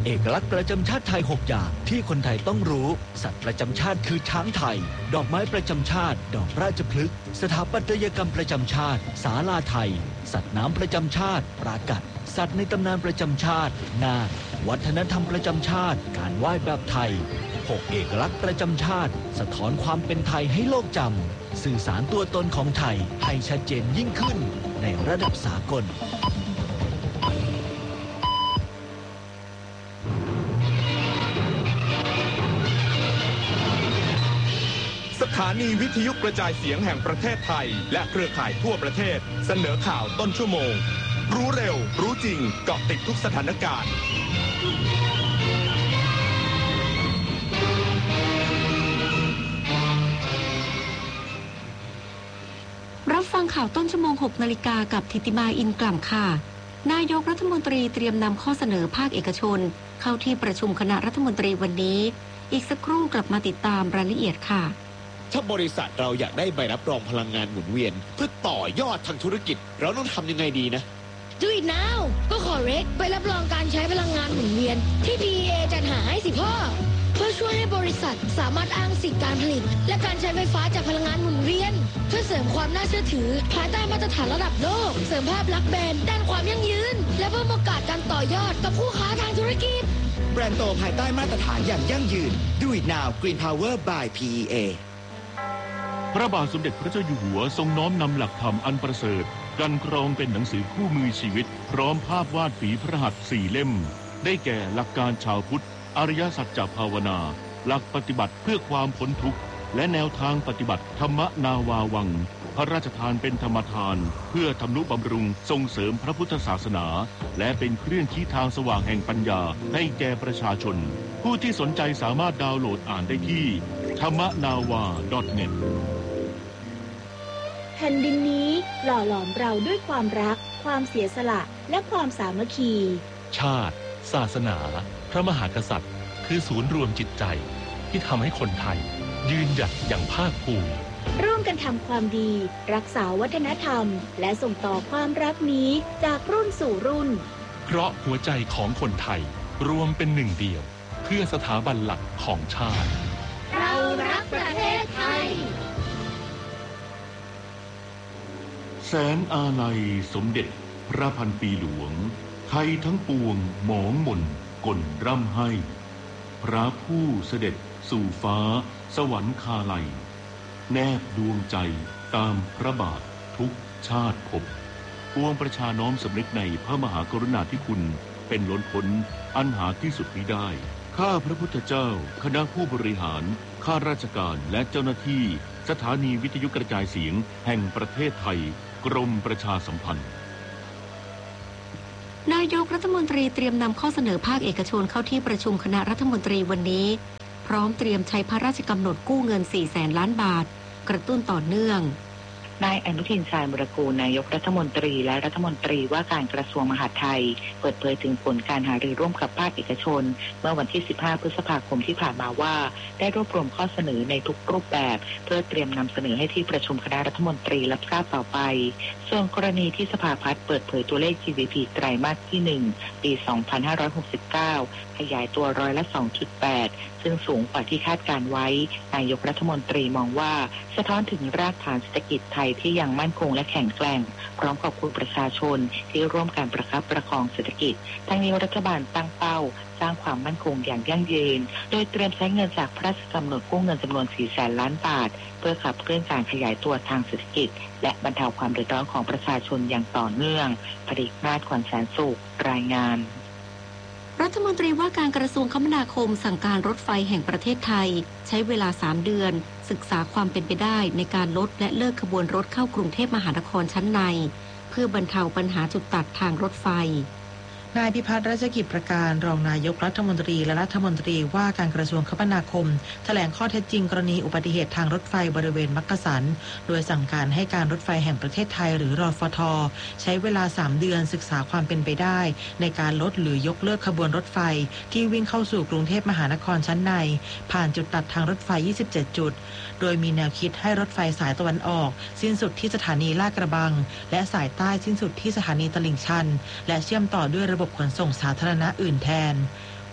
เอกลักษณ์ประจำชาติไทย6อย่างที่คนไทยต้องรู้สัตว์ประจำชาติคือช้างไทยดอกไม้ประจำชาติดอกราชพฤกษ์สถาปัตยกรรมประจำชาติศาลาไทยสัตว์น้ำประจำชาติปรากัดสัตว์ในตำนานประจำชาตินาควัฒนธรรมประจำชาติการไหว้แบบไทย6เอกลักษณ์ประจำชาติสะท้อนความเป็นไทยให้โลกจำสื่อสารตัวตนของไทยให้ชัดเจนยิ่งขึ้นในระดับสากลสถานีวิทยุกระจายเสียงแห่งประเทศไทยและเครือข่ายทั่วประเทศเสนอข่าวต้นชั่วโมงรู้เร็วรู้จริงเกาะติดทุกสถานการณ์รับฟังข่าวต้นชั่วโมง 6 นาฬิกากับธิติมาอินกล่ำค่ะนายกรัฐมนตรีเตรียมนำข้อเสนอภาคเอกชนเข้าที่ประชุมคณะรัฐมนตรีวันนี้อีกสักครู่กลับมาติดตามรายละเอียดค่ะถ้าบริษัทเราอยากได้ใบรับรองพลังงานหมุนเวียนเพื่อต่อยอดทางธุรกิจเราต้องทำยังไงดีนะ Do it now ก็ขอเรคใบรับรองการใช้พลังงานหมุนเวียนที่ PEA จัดหาให้สิพ่อเพื่อช่วยให้บริษัทสามารถอ้างสิทธิการผลิตและการใช้ไฟฟ้าจากพลังงานหมุนเวียนเพื่อเสริมความน่าเชื่อถือภายใต้มาตรฐานระดับโลกเสริมภาพลักษณ์แบรนด์ด้านความยั่งยืนและเพิ่มโอกาสการต่อยอดกับผู้ค้าทางธุรกิจแบรนด์โตภายใต้มาตรฐานอย่างยั่งยืน Do it now Green Power by PEA พระบาทสมเด็จพระเจ้าอยู่หัวทรงน้อมนำหลักธรรมอันประเสริฐกันกรองเป็นหนังสือคู่มือชีวิตพร้อมภาพวาดฝีพระหัตถ์4 เล่มได้แก่หลักการชาวพุทธอริยสัจจภาวนาหลักปฏิบัติเพื่อความพ้นทุกข์และแนวทางปฏิบัติธรรมนาวาวังพระราชทานเป็นธรรมทานเพื่อทำนุบำรุงส่งเสริมพระพุทธศาสนาและเป็นเครื่องชี้ทางสว่างแห่งปัญญาให้แก่ประชาชนผู้ที่สนใจสามารถดาวน์โหลดอ่านได้ที่thammanawa.net แผ่นดินนี้หล่อหลอมเราด้วยความรักความเสียสละและความสามัคคีชาติศาสนาพระมหากษัตริย์คือศูนย์รวมจิตใจที่ทำให้คนไทยยืนหยัดอย่างภาคภูมิร่วมกันทำความดีรักษาวัฒนธรรมและส่งต่อความรักนี้จากรุ่นสู่รุ่นเพราะหัวใจของคนไทยรวมเป็นหนึ่งเดียวเพื่อสถาบันหลักของชาติเรารักประเทศไทยแสนอาลัยสมเด็จพระพันปีหลวงไทยทั้งปวงหมองหม่นก่นร่ำให้พระผู้เสด็จสู่ฟ้าสวรรคาลัยแนบดวงใจตามพระบาททุกชาติภพปวงประชาน้อมสำนึกในพระมหากรุณาธิคุณเป็นล้นพ้นอันหาที่สุดมิได้ข้าพระพุทธเจ้าคณะผู้บริหารข้าราชการและเจ้าหน้าที่สถานีวิทยุกระจายเสียงแห่งประเทศไทยกรมประชาสัมพันธ์นายกรัฐมนตรีเตรียมนำข้อเสนอภาคเอกชนเข้าที่ประชุมคณะรัฐมนตรีวันนี้พร้อมเตรียมใช้พระราชกำหนดกู้เงิน 400,000 ล้านบาทกระตุ้นต่อเนื่องนายอนุทินชาญวิรากูลนายกรัฐมนตรีและรัฐมนตรีว่าการกระทรวงมหาดไทยเปิดเผยถึงผลการหารือร่วมกับภาคเอกชนเมื่อวันที่15 พฤษภาคมที่ผ่านมาว่าได้รวบรวมข้อเสนอในทุกรูปแบบเพื่อเตรียมนำเสนอให้ที่ประชุมคณะรัฐมนตรีรับทราบต่อไปส่วนกรณีที่สภาพัฒน์เปิดเผยตัวเลข GDP ไตรมาสที่1ปี 2569ขยายตัว2.8%ซึ่งสูงกว่าที่คาดการไว้นายกรัฐมนตรีมองว่าสะท้อนถึงรากฐานเศรษฐกิจไทยที่ยังมั่นคงและแข็งแกร่งพร้อมขอบคุณประชาชนที่ร่วมกันประคับประคองเศรษฐกิจทั้งนี้รัฐบาลตั้งเป้าสร้างความมั่นคงอย่างยั่งยืนโดยเตรียมใช้เงินจากพระราชกำหนดกู้เงินจำนวน 400,000 ล้านบาทเพื่อขับเคลื่อนการขยายตัวทางเศรษฐกิจและบรรเทาความเดือดร้อนของประชาชนอย่างต่อเนื่องผลิตนาถ ขวัญแสนสุขรายงานรัฐมนตรีว่าการกระทรวงคมนาคมสั่งการรถไฟแห่งประเทศไทยใช้เวลา3 เดือนศึกษาความเป็นไปได้ในการลดและเลิกขบวนรถเข้ากรุงเทพมหานครชั้นในเพื่อบรรเทาปัญหาจุดตัดทางรถไฟนายพิพัฒน์ราชกิจประการรองนายกรัฐมนตรีและรัฐมนตรีว่าการกระทรวงคมนาคมแถลงข้อเท็จจริงกรณีอุบัติเหตุทางรถไฟบริเวณมักกะสันโดยสั่งการให้การรถไฟแห่งประเทศไทยหรือรฟท.ใช้เวลา3 เดือนศึกษาความเป็นไปได้ในการลดหรือยกเลิกขบวนรถไฟที่วิ่งเข้าสู่กรุงเทพมหานครชั้นในผ่านจุดตัดทางรถไฟ27 จุดโดยมีแนวคิดให้รถไฟสายตะวันออกสิ้นสุดที่สถานีลาดกระบังและสายใต้สิ้นสุดที่สถานีตลิ่งชันและเชื่อมต่อด้วยระบบขนส่งสาธารณะอื่นแทนพ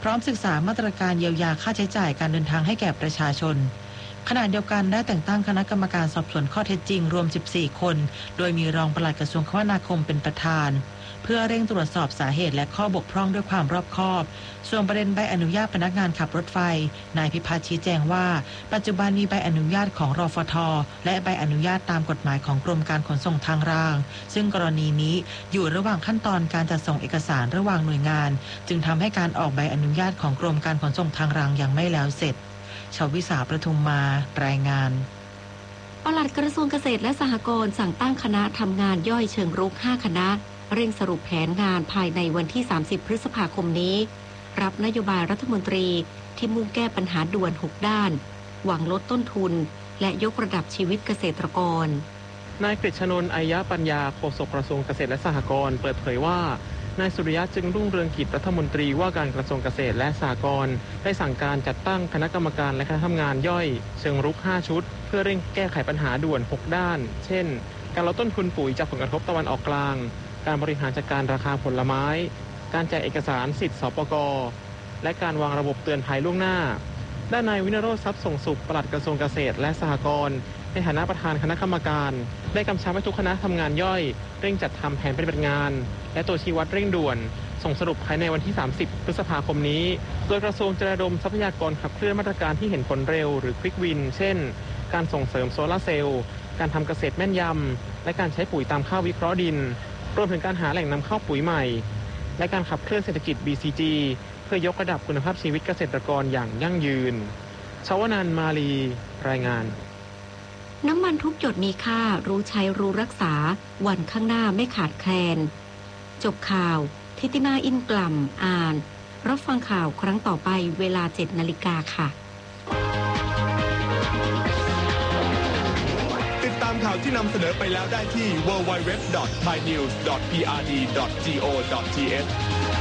พร้อมศึกษามาตรการเยียวยาค่าใช้จ่ายการเดินทางให้แก่ประชาชนขณะเดียวกันได้แต่งตั้งคณะกรรมการสอบสวนข้อเท็จจริงรวม14คนโดยมีรองปลัดกระทรวงคมนาคมเป็นประธานเพื่อเร่งตรวจสอบสาเหตุและข้อบกพร่องด้วยความรอบคอบส่วนประเด็นใบอนุญาตพนักงานขับรถไฟนายพิพัฒน์ชี้แจงว่าปัจจุบันมีใบอนุญาตของรฟท.และใบอนุญาตตามกฎหมายของกรมการขนส่งทางรางซึ่งกรณีนี้อยู่ระหว่างขั้นตอนการจัดส่งเอกสารระหว่างหน่วยงานจึงทำให้การออกใบอนุญาตของกรมการขนส่งทางรางยังไม่แล้วเสร็จชวิสาประทุมมารายงานปลัดกระทรวงเกษตรและสหกรณ์สั่งตั้งคณะทำงานย่อยเชิงรุก5คณะเร่งสรุปแผนงานภายในวันที่30พฤษภาคมนี้รับนโยบายรัฐมนตรีที่มุ่งแก้ปัญหาด่วน6ด้านหวังลดต้นทุนและยกระดับชีวิตเกษตรกรนายกฤษณนท์ อัยยะปัญญาโฆษกกระทรวงเกษตรและสหกรณ์เปิดเผยว่านายสุริยะจึงรุ่งเรืองกิจรัฐมนตรีว่าการกระทรวงเกษตรและสหกรณ์ได้สั่งการจัดตั้งคณะกรรมการและคณะทำงานย่อยเชิงรุก5ชุดเพื่อเร่งแก้ไขปัญหาด่วน6ด้านเช่นการลดต้นทุนปุ๋ยจากผลกระทบตะวันออกกลางการบริหารจัดการราคาผลไม้การแจกเอกสารสิทธิสปก.และการวางระบบเตือนภัยล่วงหน้าด้านนายวินโรจน์ทรัพย์ส่งสุขปลัดกระทรวงเกษตรและสหกรณ์ในฐานะประธานคณะกรรมการได้กำชับให้ทุกคณะทำงานย่อยเร่งจัดทำแผนปฏิบัติงานและตัวชี้วัดเร่งด่วนส่งสรุปภายในวันที่30พฤษภาคมนี้โดยกระทรวงจะระดมทรัพยากรขับเคลื่อนมาตรการที่เห็นผลเร็วหรือควิกวินเช่นการส่งเสริมโซลาร์เซลล์การทำเกษตรแม่นยำและการใช้ปุ๋ยตามค่าวิเคราะห์ดินรวมถึงการหาแหล่งนำเข้าปุ๋ยใหม่และการขับเคลื่อนเศรษฐกิจ BCG เพื่อยกระดับคุณภาพชีวิตเกษตรกรอย่างยั่งยืนชวนันท์ มาลีรายงานน้ำมันทุกหยดมีค่ารู้ใช้รู้รักษาวันข้างหน้าไม่ขาดแคลนจบข่าวทิติมาอินกล่ำอ่านรับฟังข่าวครั้งต่อไปเวลา 7 นาฬิกาค่ะติดตามข่าวที่นำเสนอไปแล้วได้ที่ www.thainews.prd.go.th